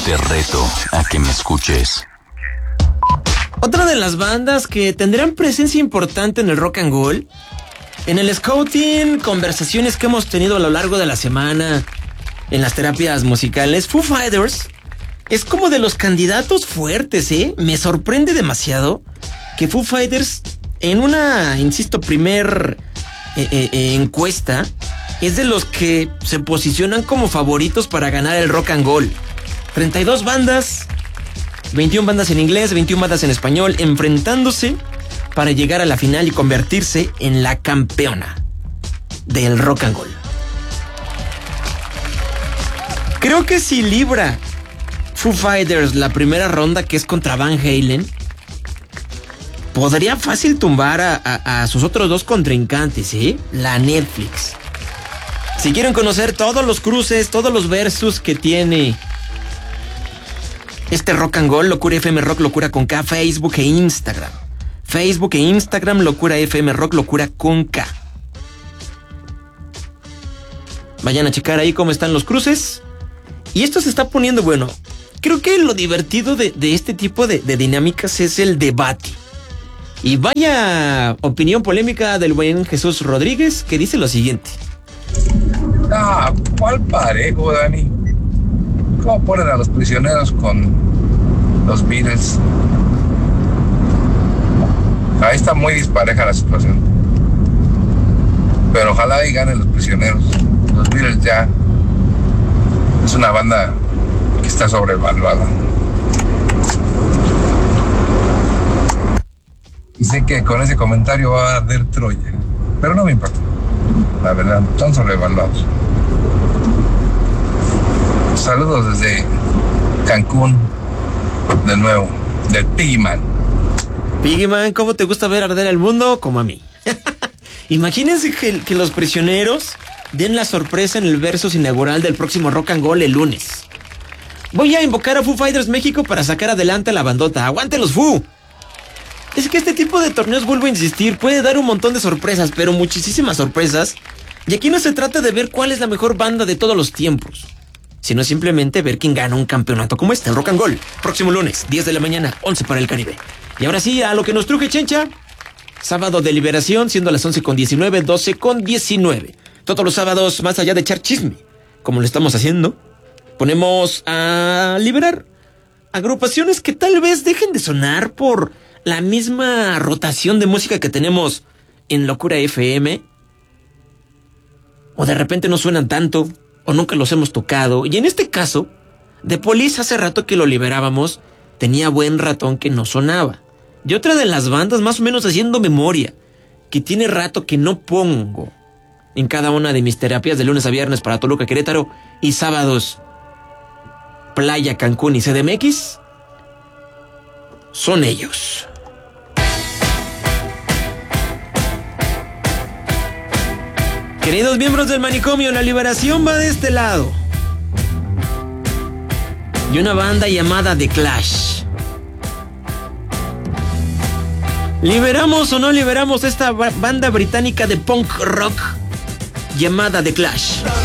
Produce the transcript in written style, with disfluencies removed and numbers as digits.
Te reto a que me escuches. Otra de las bandas que tendrán presencia importante en el rock and roll, en el scouting, conversaciones que hemos tenido a lo largo de la semana, en las terapias musicales, Foo Fighters es como de los candidatos fuertes, ¿eh? Me sorprende demasiado que Foo Fighters, en una, insisto, primer encuesta, es de los que se posicionan como favoritos para ganar el rock and roll. 32 bandas, 21 bandas en inglés, 21 bandas en español, enfrentándose para llegar a la final y convertirse en la campeona del rock and roll. Creo que si libra Foo Fighters la primera ronda, que es contra Van Halen, podría fácil tumbar a sus otros dos contrincantes, ¿eh? La Netflix. Si quieren conocer todos los cruces, todos los versus que tiene este rock and roll, Locura FM Rock, Locura con K, Facebook e Instagram. Facebook e Instagram, Locura FM Rock, Locura con K. Vayan a checar ahí cómo están los cruces. Y esto se está poniendo bueno. Creo que lo divertido de este tipo de dinámicas es el debate. Y vaya opinión polémica del buen Jesús Rodríguez, que dice lo siguiente. Ah, ¿cuál parejo, Dani? ¿Cómo ponen a los prisioneros con los Beatles? Ahí está muy dispareja la situación. Pero ojalá y ganen los prisioneros. Los Beatles ya es una banda que está sobrevaluada. Y sé que con ese comentario va a arder Troya, pero no me importa. La verdad, están sobrevaluados. Saludos desde Cancún, de nuevo, del Piggyman. Piggyman, ¿cómo te gusta ver arder el mundo? Como a mí. Imagínense que los prisioneros den la sorpresa en el versus inaugural del próximo Rock and Roll el lunes. Voy a invocar a Foo Fighters México para sacar adelante a la bandota. ¡Aguante los Foo! Es que este tipo de torneos, vuelvo a insistir, puede dar un montón de sorpresas, pero muchísimas sorpresas. Y aquí no se trata de ver cuál es la mejor banda de todos los tiempos, sino simplemente ver quién gana un campeonato como este, el Rock and Roll. Próximo lunes, 10 de la mañana, 11 para el Caribe. Y ahora sí, a lo que nos truje, Chencha. Sábado de liberación, siendo las 11:19, 12:19. Todos los sábados, más allá de echar chisme, como lo estamos haciendo, ponemos a liberar agrupaciones que tal vez dejen de sonar por la misma rotación de música que tenemos en Locura FM, o de repente no suenan tanto, o nunca los hemos tocado. Y en este caso, The Police, hace rato que lo liberábamos, tenía buen ratón que no sonaba. Y otra de las bandas, más o menos haciendo memoria, que tiene rato que no pongo en cada una de mis terapias de lunes a viernes para Toluca, Querétaro, y sábados Playa, Cancún y CDMX, son ellos. Queridos miembros del manicomio, la liberación va de este lado. Y una banda llamada The Clash. ¿Liberamos o no liberamos esta banda británica de punk rock llamada The Clash?